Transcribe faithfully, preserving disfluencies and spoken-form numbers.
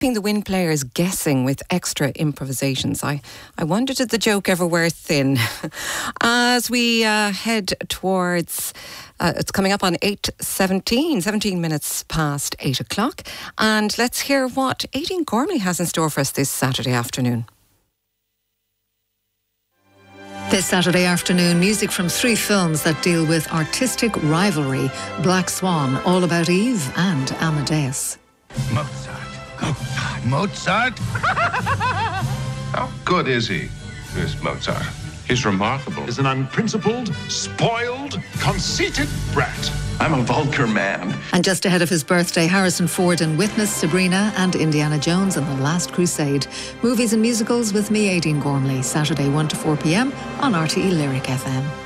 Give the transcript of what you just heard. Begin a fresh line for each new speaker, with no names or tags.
keeping the Wind players guessing with extra improvisations. I, I wonder, did the joke ever wear thin? As we uh, head towards, uh, it's coming up on eight seventeen, seventeen minutes past eight o'clock. And let's hear what Aideen Gormley has in store for us this Saturday afternoon.
This Saturday afternoon, music from three films that deal with artistic rivalry: Black Swan, All About Eve, and Amadeus.
Mozart. Mozart. Mozart?
How good is he, this Mozart?
He's remarkable.
Is an unprincipled, spoiled, conceited brat.
I'm a vulgar man.
And just ahead of his birthday, Harrison Ford in Witness, Sabrina, and Indiana Jones and the Last Crusade. Movies and musicals with me, Aideen Gormley, Saturday one to four p.m. on R T E Lyric F M.